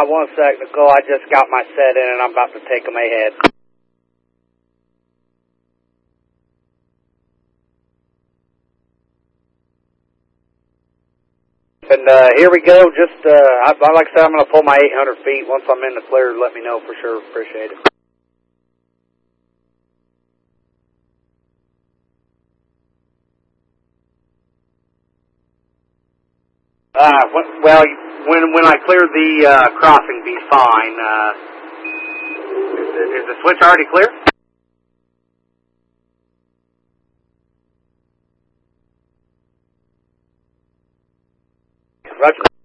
1 sec, Nicole. I just got my set in and I'm about to take them ahead. And here we go. Just, like I said, I'm going to pull my 800 feet. Once I'm in the clear, let me know for sure. Appreciate it. Well, when I clear the crossing, be fine. Is the switch already clear? Roger.